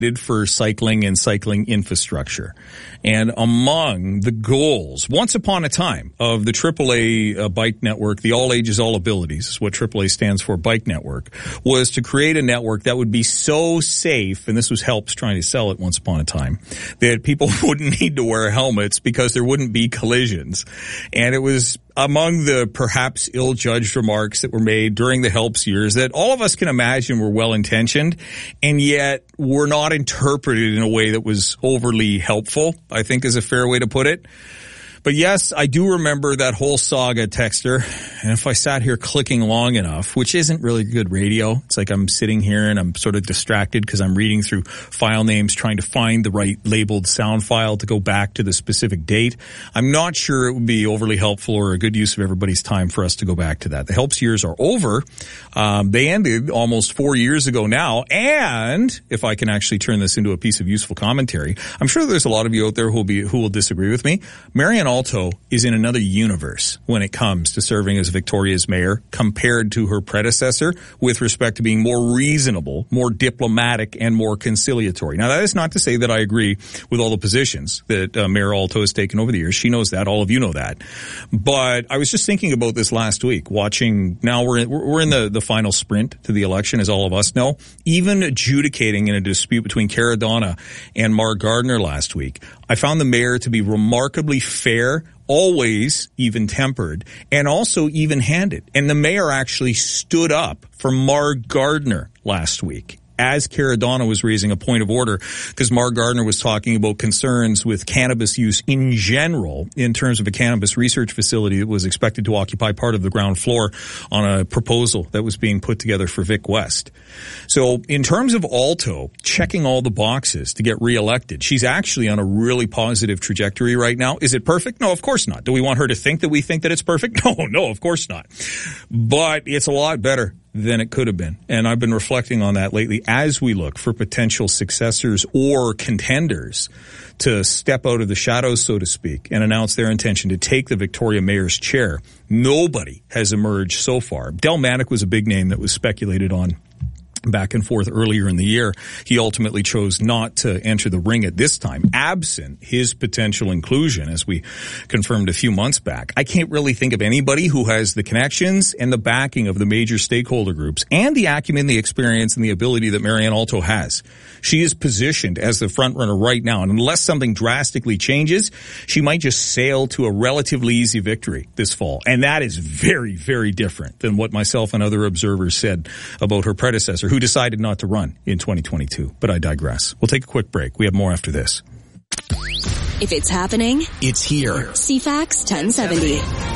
for cycling and cycling infrastructure. And among the goals, once upon a time, of the AAA bike network, the All Ages, All Abilities, is what AAA stands for, bike network, was to create a network that would be so safe, and this was Helps trying to sell it once upon a time, that people wouldn't need to wear helmets because there wouldn't be collisions. And it was among the perhaps ill-judged remarks that were made during the Helps years that all of us can imagine were well-intentioned, and yet were not interpreted in a way that was overly helpful, I think is a fair way to put it. But yes, I do remember that whole saga, Texter. And if I sat here clicking long enough, which isn't really good radio, it's like I'm sitting here and I'm sort of distracted because I'm reading through file names trying to find the right labeled sound file to go back to the specific date. I'm not sure it would be overly helpful or a good use of everybody's time for us to go back to that. The Helps years are over. They ended almost 4 years ago now. And if I can actually turn this into a piece of useful commentary, I'm sure there's a lot of you out there who will disagree with me. Marianne Alto is in another universe when it comes to serving as Victoria's mayor compared to her predecessor with respect to being more reasonable, more diplomatic, and more conciliatory. Now, that is not to say that I agree with all the positions that Mayor Alto has taken over the years. She knows that. All of you know that. But I was just thinking about this last week, watching, now we're in the final sprint to the election, as all of us know, even adjudicating in a dispute between Cara Donna and Mark Gardner last week. I found the mayor to be remarkably fair, always even-tempered, and also even-handed. And the mayor actually stood up for Mark Gardner last week, as Cara Donna was raising a point of order, because Mark Gardner was talking about concerns with cannabis use in general in terms of a cannabis research facility that was expected to occupy part of the ground floor on a proposal that was being put together for Vic West. So in terms of Alto checking all the boxes to get reelected, she's actually on a really positive trajectory right now. Is it perfect? No, of course not. Do we want her to think that we think that it's perfect? No, of course not. But it's a lot better than it could have been. And I've been reflecting on that lately as we look for potential successors or contenders to step out of the shadows, so to speak, and announce their intention to take the Victoria mayor's chair. Nobody has emerged so far. Del Manick was a big name that was speculated on back and forth earlier in the year. He ultimately chose not to enter the ring at this time, absent his potential inclusion, as we confirmed a few months back. I can't really think of anybody who has the connections and the backing of the major stakeholder groups and the acumen, the experience, and the ability that Marianne Alto has. She is positioned as the front runner right now, and unless something drastically changes, she might just sail to a relatively easy victory this fall. And that is very, very different than what myself and other observers said about her predecessor, who decided not to run in 2022. But I digress. We'll take a quick break. We have more after this. If it's happening, it's here. CFAX 1070.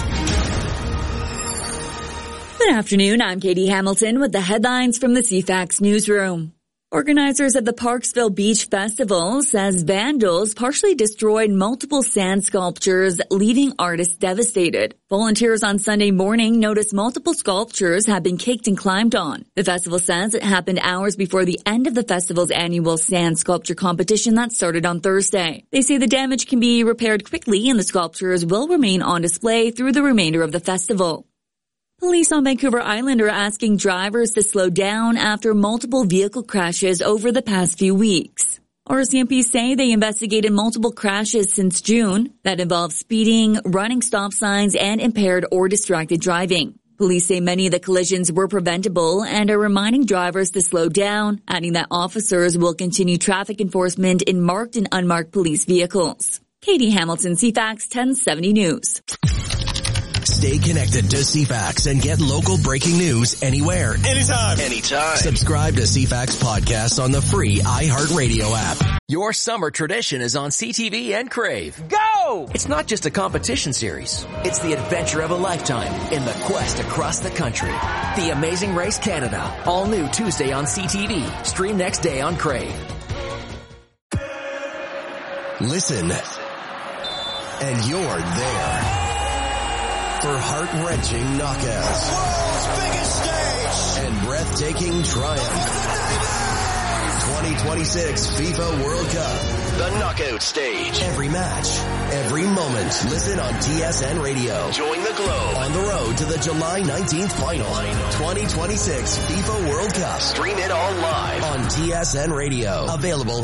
Good afternoon. I'm Katie Hamilton with the headlines from the CFAX newsroom. Organizers of the Parksville Beach Festival says vandals partially destroyed multiple sand sculptures, leaving artists devastated. Volunteers on Sunday morning noticed multiple sculptures had been kicked and climbed on. The festival says it happened hours before the end of the festival's annual sand sculpture competition that started on Thursday. They say the damage can be repaired quickly and the sculptures will remain on display through the remainder of the festival. Police on Vancouver Island are asking drivers to slow down after multiple vehicle crashes over the past few weeks. RCMP say they investigated multiple crashes since June that involve speeding, running stop signs, and impaired or distracted driving. Police say many of the collisions were preventable and are reminding drivers to slow down, adding that officers will continue traffic enforcement in marked and unmarked police vehicles. Katie Hamilton, CFAX 1070 News. Stay connected to CFAX and get local breaking news anywhere, anytime. Subscribe to CFAX Podcast on the free iHeartRadio app. Your summer tradition is on CTV and Crave. Go! It's not just a competition series. It's the adventure of a lifetime in the quest across the country. The Amazing Race Canada. All new Tuesday on CTV. Stream next day on Crave. Listen. And you're there. For heart-wrenching knockouts. World's biggest stage. And breathtaking triumph. 2026 FIFA World Cup. The knockout stage. Every match, every moment. Listen on TSN Radio. Join the Globe on the road to the July 19th final. 2026 FIFA World Cup. Stream it all live on TSN Radio. Available